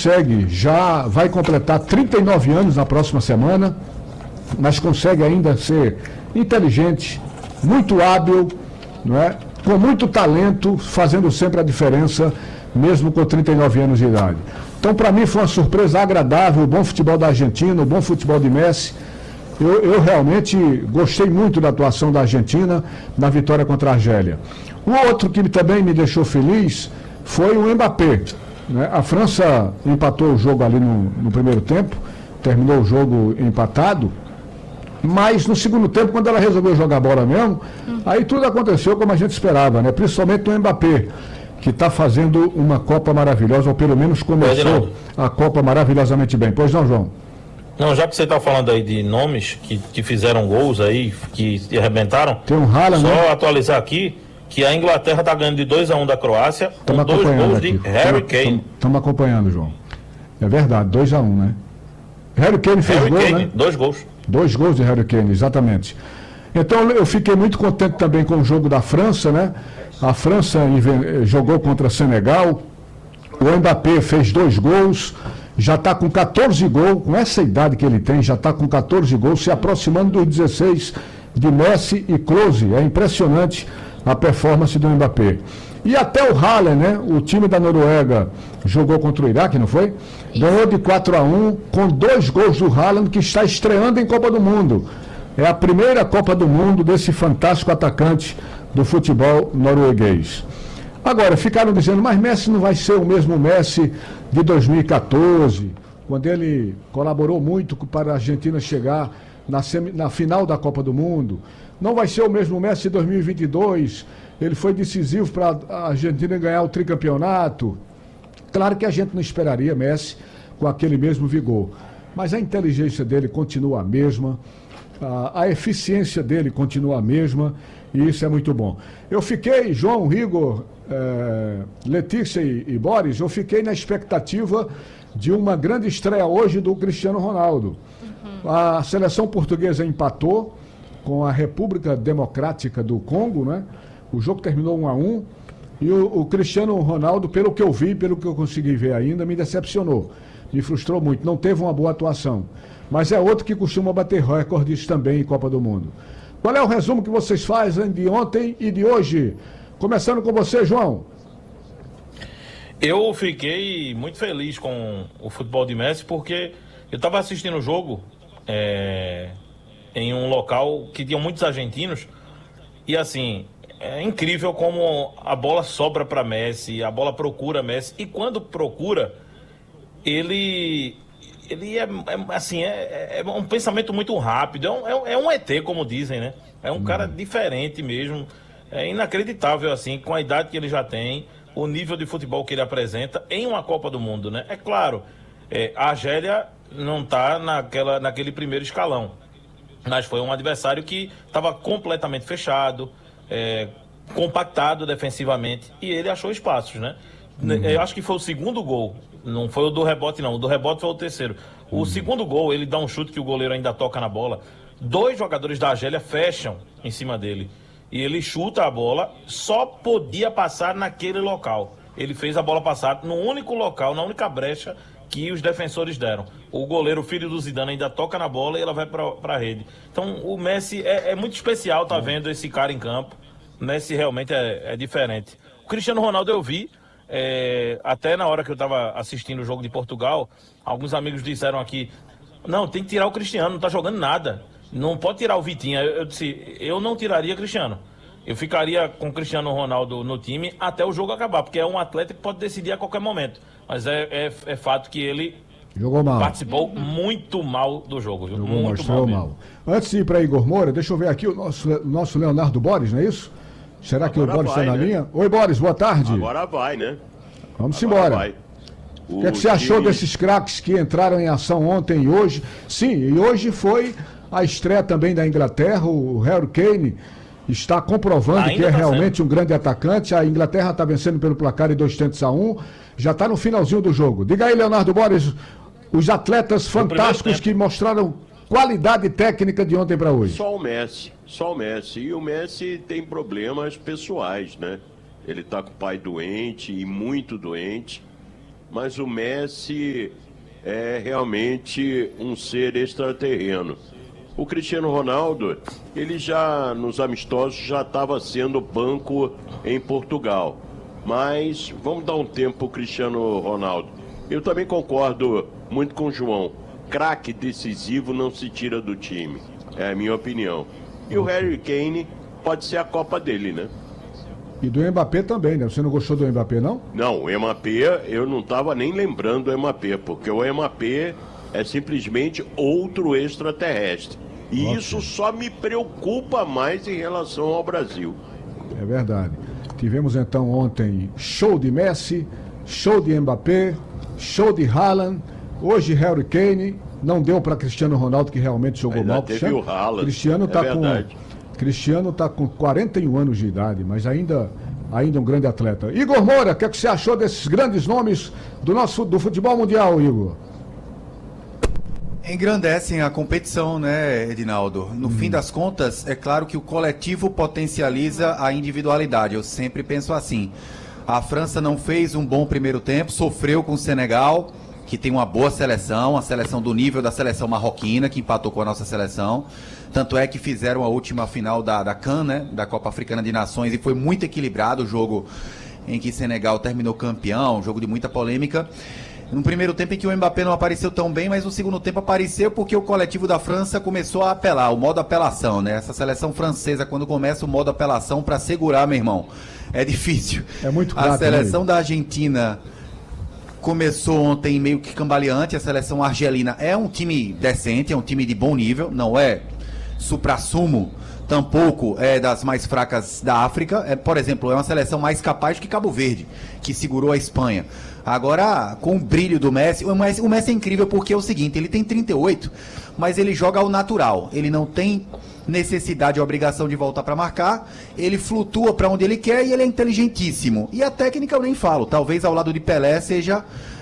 consegue, já vai completar 39 anos na próxima semana, mas consegue ainda ser inteligente, muito hábil, não é? Com muito talento, fazendo sempre a diferença, mesmo com 39 anos de idade. Então, para mim, foi uma surpresa agradável, o bom futebol da Argentina, o bom futebol de Messi. Eu realmente gostei muito da atuação da Argentina na vitória contra a Argélia. O outro que também me deixou feliz foi o Mbappé, né? A França empatou o jogo ali no primeiro tempo, terminou o jogo empatado, mas no segundo tempo, quando ela resolveu jogar bola mesmo, aí tudo aconteceu como a gente esperava, né? Principalmente o Mbappé, que está fazendo uma Copa maravilhosa, ou pelo menos começou a Copa maravilhosamente bem. Pois não, João? Não, já que você está falando aí de nomes que fizeram gols aí, que arrebentaram, tem um Haaland, só né? atualizar aqui que a Inglaterra está ganhando de 2-1 da Croácia, com 2 gols de Harry Kane. Estamos acompanhando, João. É verdade, 2-1, né? Harry Kane fez gol, né? 2 gols. 2 gols de Harry Kane, exatamente. Então eu fiquei muito contente também com o jogo da França, né? A França jogou contra Senegal, o Mbappé fez 2 gols, já está com 14 gols, com essa idade que ele tem, já está com 14 gols, se aproximando dos 16 de Messi e Klose. É impressionante a performance do Mbappé. E até o Haaland, né? O time da Noruega jogou contra o Iraque, não foi? Ganhou de 4-1 com 2 gols do Haaland, que está estreando em Copa do Mundo. É a primeira Copa do Mundo desse fantástico atacante do futebol norueguês. Agora, ficaram dizendo, mas Messi não vai ser o mesmo Messi de 2014, quando ele colaborou muito para a Argentina chegar na final da Copa do Mundo. Não vai ser o mesmo Messi de 2022, ele foi decisivo para a Argentina ganhar o tricampeonato. Claro que a gente não esperaria Messi com aquele mesmo vigor, mas a inteligência dele continua a mesma, a eficiência dele continua a mesma, e isso é muito bom. Eu fiquei, João, Igor, Letícia e Boris, eu fiquei na expectativa de uma grande estreia hoje do Cristiano Ronaldo. A seleção portuguesa empatou com a República Democrática do Congo, né? O jogo terminou 1-1 e o Cristiano Ronaldo, pelo que eu vi, pelo que eu consegui ver ainda, me decepcionou, me frustrou muito, não teve uma boa atuação, mas é outro que costuma bater recordes também em Copa do Mundo. Qual é o resumo que vocês fazem de ontem e de hoje? Começando com você, João. Eu fiquei muito feliz com o futebol de Messi, porque eu estava assistindo o jogo em um local que tinha muitos argentinos, e assim, é incrível como a bola sobra para Messi, a bola procura Messi, e quando procura, ele é um pensamento muito rápido, é um ET, como dizem, né? É um cara diferente mesmo, é inacreditável, assim, com a idade que ele já tem, o nível de futebol que ele apresenta em uma Copa do Mundo, né? É claro, a Argélia não está naquele primeiro escalão, mas foi um adversário que estava completamente fechado, compactado defensivamente, e ele achou espaços, né? Eu acho que foi o segundo gol, não foi o do rebote não, o do rebote foi o terceiro. O segundo gol, ele dá um chute que o goleiro ainda toca na bola, 2 jogadores da Argélia fecham em cima dele, e ele chuta a bola, só podia passar naquele local. Ele fez a bola passar no único local, na única brecha que os defensores deram. O goleiro, filho do Zidane, ainda toca na bola e ela vai para a rede. Então o Messi é muito especial, tá vendo esse cara em campo. O Messi realmente é diferente. O Cristiano Ronaldo eu vi, até na hora que eu estava assistindo o jogo de Portugal, alguns amigos disseram aqui, não, tem que tirar o Cristiano, não tá jogando nada, não pode tirar o Vitinha. Eu disse, eu não tiraria Cristiano, eu ficaria com o Cristiano Ronaldo no time até o jogo acabar, porque é um atleta que pode decidir a qualquer momento, mas é fato que ele jogou mal, participou muito mal do jogo, viu? Jogou muito mal. Antes de ir para Igor Moura, deixa eu ver aqui o nosso Leonardo Boris, não é isso? Será que agora o Boris está na linha? Oi, Boris, boa tarde. Agora vai, né? Vamos embora. O que é que você achou desses craques que entraram em ação ontem e hoje? Sim, e hoje foi a estreia também da Inglaterra, o Harry Kane está comprovando que é realmente um grande atacante. A Inglaterra está vencendo pelo placar de 2-1, já está no finalzinho do jogo. Diga aí, Leonardo Boris, os atletas fantásticos que mostraram qualidade técnica de ontem para hoje. Só o Messi. E o Messi tem problemas pessoais, né? Ele está com o pai doente e muito doente. mas o Messi é realmente um ser extraterreno. O Cristiano Ronaldo, ele já nos amistosos já estava sendo banco em Portugal. Mas vamos dar um tempo para o Cristiano Ronaldo. Eu também concordo muito com o João. Craque decisivo não se tira do time. É a minha opinião. E o Harry Kane pode ser a Copa dele, né? E do Mbappé também, né? Você não gostou do Mbappé, não? Não, o Mbappé, eu não estava nem lembrando do Mbappé, porque o Mbappé é simplesmente outro extraterrestre. E isso só me preocupa mais em relação ao Brasil. É verdade. Tivemos então ontem show de Messi, show de Mbappé, show de Haaland, hoje Harry Kane. Não deu para Cristiano Ronaldo, que realmente jogou Ainda mal. teve o Haaland, Cristiano está com 41 anos de idade, mas ainda um grande atleta. Igor Moura, o que você achou desses grandes nomes do futebol mundial, Igor? Engrandecem a competição, né, Edinaldo? No fim das contas, é claro que o coletivo potencializa a individualidade. Eu sempre penso assim. A França não fez um bom primeiro tempo, sofreu com o Senegal, que tem uma boa seleção, a seleção do nível da seleção marroquina, que empatou com a nossa seleção. Tanto é que fizeram a última final da CAN, né, da Copa Africana de Nações, e foi muito equilibrado o jogo em que Senegal terminou campeão, um jogo de muita polêmica. No primeiro tempo em que o Mbappé não apareceu tão bem, mas no segundo tempo apareceu porque o coletivo da França começou a apelar, o modo apelação, né? Essa seleção francesa, quando começa o modo apelação para segurar, meu irmão, é difícil. É muito A seleção da Argentina começou ontem meio que cambaleante. A seleção argelina é um time decente, é um time de bom nível, não é suprassumo, tampouco é das mais fracas da África. Por exemplo, é uma seleção mais capaz que Cabo Verde, que segurou a Espanha. Agora, com o brilho do Messi, o Messi é incrível porque é o seguinte, ele tem 38, mas ele joga ao natural, ele não tem necessidade ou obrigação de voltar para marcar, ele flutua para onde ele quer e ele é inteligentíssimo. E a técnica eu nem falo, talvez ao lado de Pelé sejam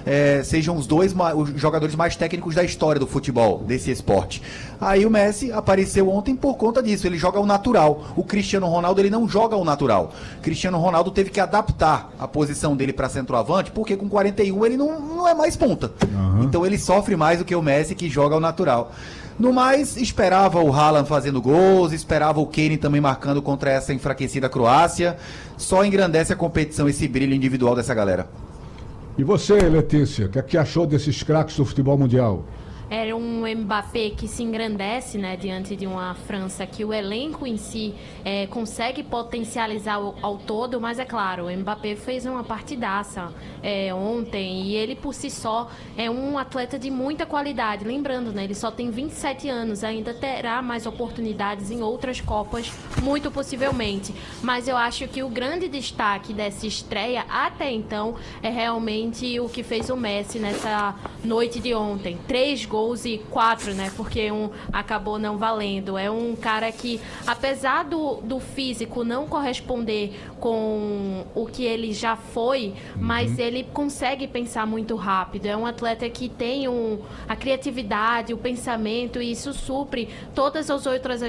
os jogadores mais técnicos da história do futebol, desse esporte. Aí o Messi apareceu ontem por conta disso, ele joga ao natural. O Cristiano Ronaldo, ele não joga ao natural. Cristiano Ronaldo teve que adaptar a posição dele para centroavante, porque com 41 ele não é mais ponta. Então ele sofre mais do que o Messi, que joga ao natural. No mais, esperava o Haaland fazendo gols, esperava o Kane também marcando contra essa enfraquecida Croácia. Só engrandece a competição esse brilho individual dessa galera. E você, Letícia, o que achou desses craques do futebol mundial? Era um Mbappé que se engrandece, né, diante de uma França que o elenco em si consegue potencializar ao todo, mas é claro, o Mbappé fez uma partidaça ontem e ele por si só é um atleta de muita qualidade. Lembrando, né, ele só tem 27 anos, ainda terá mais oportunidades em outras Copas, muito possivelmente. Mas eu acho que o grande destaque dessa estreia até então é realmente o que fez o Messi nessa noite de ontem. 3 gols e 4, né? Porque um acabou não valendo. É um cara que, apesar do físico não corresponder com o que ele já foi, mas ele consegue pensar muito rápido. É um atleta que tem a criatividade, o pensamento, e isso supre todas as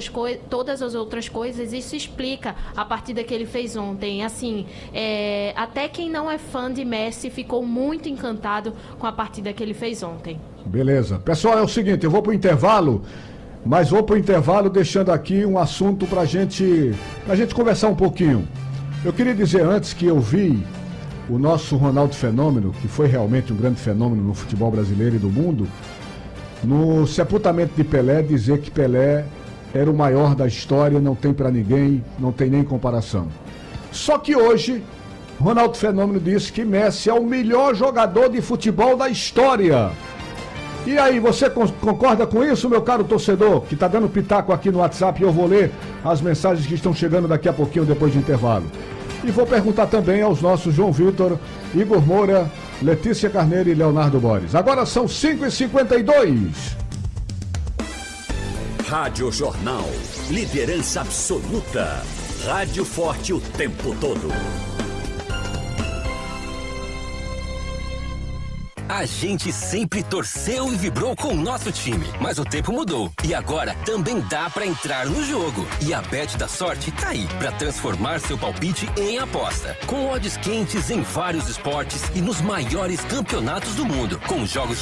outras coisas. Isso explica a partida que ele fez ontem. Assim, até quem não é fã de Messi ficou muito encantado com a partida que ele fez ontem. Beleza. Pessoal, é o seguinte, eu vou pro intervalo, mas vou pro intervalo deixando aqui um assunto pra gente conversar um pouquinho. Eu queria dizer antes que eu vi o nosso Ronaldo Fenômeno, que foi realmente um grande fenômeno no futebol brasileiro e do mundo, no sepultamento de Pelé, dizer que Pelé era o maior da história, não tem pra ninguém, não tem nem comparação. Só que hoje, Ronaldo Fenômeno disse que Messi é o melhor jogador de futebol da história. E aí, você concorda com isso, meu caro torcedor, que está dando pitaco aqui no WhatsApp, e eu vou ler as mensagens que estão chegando daqui a pouquinho, depois do intervalo. E vou perguntar também aos nossos João Vitor, Igor Moura, Letícia Carneiro e Leonardo Borges. Agora são 5h52. Rádio Jornal, liderança absoluta. Rádio forte o tempo todo. A gente sempre torceu e vibrou com o nosso time, mas o tempo mudou e agora também dá pra entrar no jogo. E a Bet da Sorte tá aí pra transformar seu palpite em aposta. Com odds quentes em vários esportes e nos maiores campeonatos do mundo, com jogos de